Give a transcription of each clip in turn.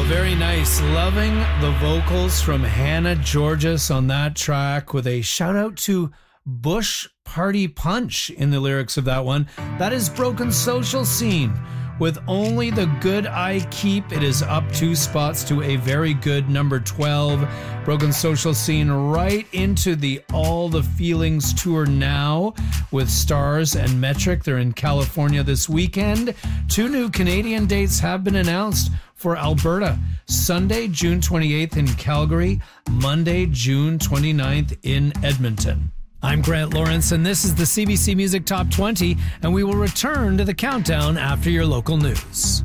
Very nice. Loving the vocals from Hannah Georges on that track, with a shout out to Bush Party Punch in the lyrics of that one. That is Broken Social Scene. With Only the Good I Keep, it is up 2 spots to a very good number 12. Broken Social Scene right into the All the Feelings tour now with Stars and Metric. They're in California this weekend. 2 new Canadian dates have been announced for Alberta. Sunday, June 28th in Calgary. Monday, June 29th in Edmonton. I'm Grant Lawrence, and this is the CBC Music Top 20, and we will return to the countdown after your local news.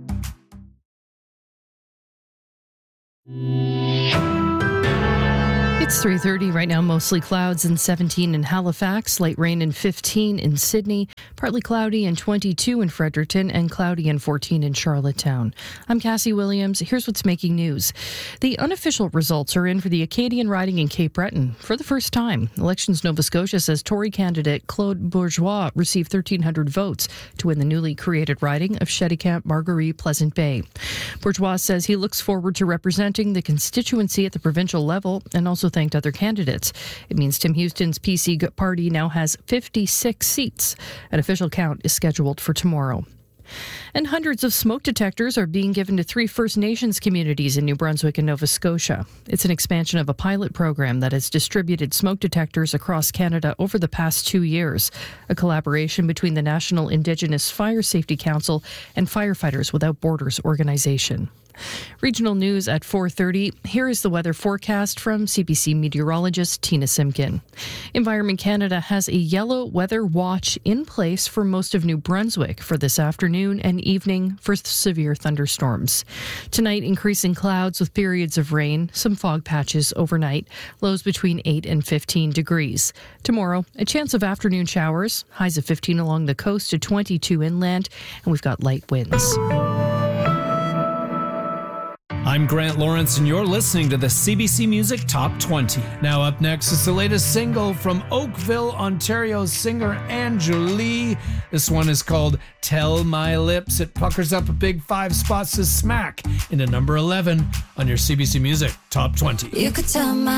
It's 3:30 right now, mostly clouds and 17 in Halifax, light rain and 15 in Sydney, partly cloudy and 22 in Fredericton, and cloudy and 14 in Charlottetown. I'm Cassie Williams. Here's what's making news. The unofficial results are in for the Acadian riding in Cape Breton for the first time. Elections Nova Scotia says Tory candidate Claude Bourgeois received 1,300 votes to win the newly created riding of Cheticamp, Marguerite, Pleasant Bay. Bourgeois says he looks forward to representing the constituency at the provincial level, and also thanked other candidates. It means Tim Houston's PC party now has 56 seats. An official count is scheduled for tomorrow. And hundreds of smoke detectors are being given to 3 First Nations communities in New Brunswick and Nova Scotia. It's an expansion of a pilot program that has distributed smoke detectors across Canada over the past 2 years, a collaboration between the National Indigenous Fire Safety Council and Firefighters Without Borders organization. Regional news at 4:30. Here is the weather forecast from CBC meteorologist Tina Simkin. Environment Canada has a yellow weather watch in place for most of New Brunswick for this afternoon and evening for severe thunderstorms. Tonight, increasing clouds with periods of rain, some fog patches overnight, lows between 8 and 15 degrees. Tomorrow, a chance of afternoon showers, highs of 15 along the coast to 22 inland, and we've got light winds. I'm Grant Lawrence, and you're listening to the CBC Music Top 20. Now up next is the latest single from Oakville, Ontario's singer Andrew Lee. This one is called Tell My Lips. It puckers up a big 5 spots to smack into number 11 on your CBC Music Top 20. You could tell my